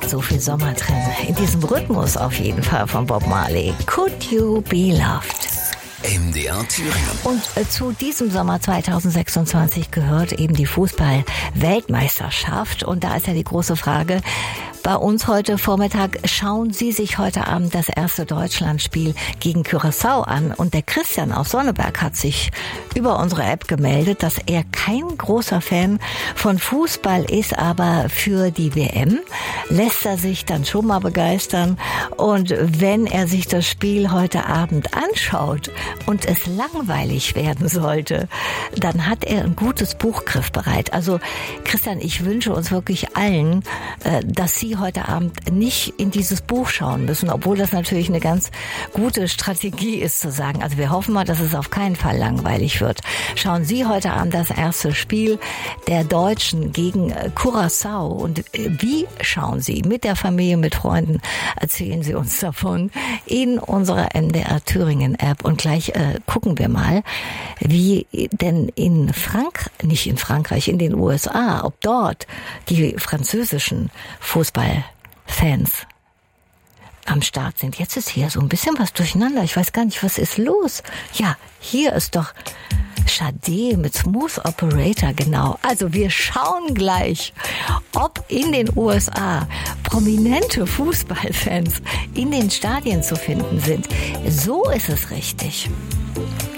so viel Sommer drin. In diesem Rhythmus auf jeden Fall von Bob Marley. Could You Be Loved? MDR Thüringen. Und zu diesem Sommer 2026 gehört eben die Fußball-Weltmeisterschaft. Und da ist ja die große Frage, bei uns heute Vormittag, schauen Sie sich heute Abend das erste Deutschlandspiel gegen Curaçao an. Und der Christian aus Sonneberg hat sich über unsere App gemeldet, dass er kein großer Fan von Fußball ist, aber für die WM lässt er sich dann schon mal begeistern. Und wenn er sich das Spiel heute Abend anschaut und es langweilig werden sollte, dann hat er ein gutes Buch griffbereit. Also Christian, ich wünsche uns wirklich allen, dass Sie heute Abend nicht in dieses Buch schauen müssen, obwohl das natürlich eine ganz gute Strategie ist zu sagen. Also wir hoffen mal, dass es auf keinen Fall langweilig wird. Schauen Sie heute Abend das erste Spiel der Deutschen gegen Curaçao. Und wie schauen Sie? Mit der Familie, mit Freunden? Erzählen Sie uns davon in unserer MDR Thüringen App. Und gleich gucken wir mal, wie denn in den USA, ob dort die französischen Fußballfans am Start sind. Jetzt ist hier so ein bisschen was durcheinander. Ich weiß gar nicht, was ist los? Ja, hier ist doch Sade mit Smooth Operator, genau. Also wir schauen gleich, ob in den USA prominente Fußballfans in den Stadien zu finden sind. So ist es richtig.